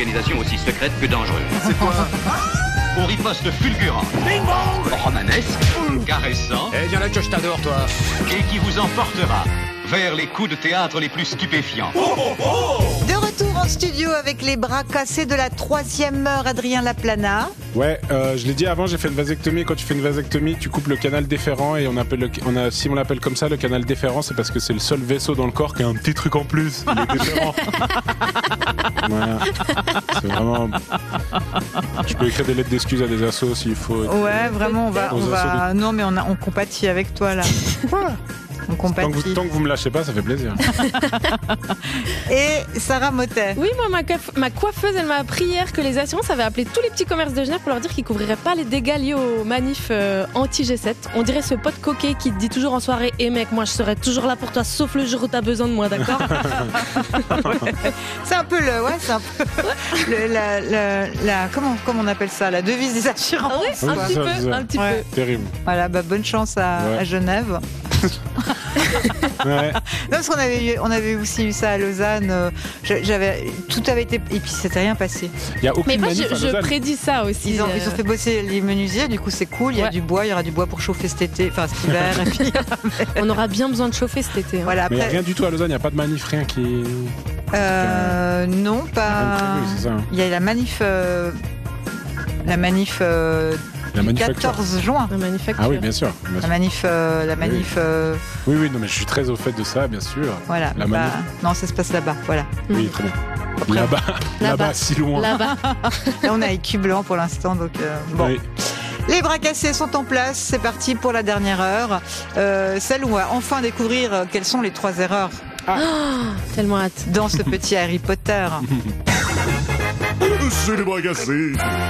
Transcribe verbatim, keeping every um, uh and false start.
organisation aussi secrète que dangereuse. C'est quoi? Au riposte fulgurant, romanesque, caressant, Eh, viens là que je t'adore, toi. et qui vous emportera vers les coups de théâtre les plus stupéfiants. De retour en studio avec les bras cassés de la troisième heure, Adrien Laplana. Ouais, euh, je l'ai dit avant, j'ai fait une vasectomie. Quand tu fais une vasectomie, tu coupes le canal déférent et on appelle le, on a, si on l'appelle comme ça, le canal déférent, c'est parce que c'est le seul vaisseau dans le corps qui a un petit truc en plus. Il est déférent. Voilà. C'est vraiment. Je peux écrire des lettres d'excuses à des assos s'il faut. Ouais, vraiment, on va, on Aux va. assos Non, mais on, a, on compatit avec toi là. On Tant que, vous, compatit. tant que vous me lâchez pas, ça fait plaisir. Et Sarah Motet. Oui, moi, ma, coiff- ma coiffeuse, elle m'a appris hier que les assurances avaient appelé tous les petits commerces de Genève pour leur dire qu'ils couvriraient pas les dégâts liés aux manifs euh, anti-G sept. On dirait ce pote coquet qui te dit toujours en soirée « Eh mec, moi je serai toujours là pour toi, sauf le jour où t'as besoin de moi, d'accord ?» Ouais. C'est un peu le, ouais, c'est un peu le, la, la, la, comment, comment on appelle ça, la devise des assurances. Ah ouais, Oui, un c'est petit ça, peu, c'est ça. un petit Ouais. Terrible. Voilà, bah, bonne chance à, Ouais. à Genève. Ouais. Non, parce qu'on avait, eu- on avait aussi eu ça à Lausanne. euh, je- J'avais, tout avait été, et puis c'était rien passé. Il y a aucune peu. Mais moi, manif je, à je Lausanne. prédis ça aussi. Ils ont, euh, ils ont fait bosser les menuisiers, du coup c'est cool. Il y a Ouais. du bois, il y aura du bois pour chauffer cet été, enfin cet hiver. Et puis, On aura bien besoin de chauffer cet été. hein. voilà, Mais il n'y a après, rien du tout à Lausanne, il n'y a pas de manif, rien qui. euh, non, Rien de pas. prévu, c'est ça. hein. Il y a la manif, euh, la manif euh, La du manufacture. quatorze juin. La manufacture. Ah oui, bien sûr. bien La sûr. manif, euh, la manif, euh, Oui, oui, non, mais je suis très au fait de ça, bien sûr. voilà. La bah, manif. non, ça se passe là-bas, voilà. Oui, très bien. Après, Là-bas, Là-bas. là-bas, si loin. Là-bas. là, on est avec cul blanc pour l'instant, donc euh, bon. Oui. Les bras cassés sont en place, c'est parti pour la dernière heure. Euh, celle où on va enfin découvrir euh, quelles sont les trois erreurs Tellement hâte. dans ce petit Harry Potter. C'est les bras cassés.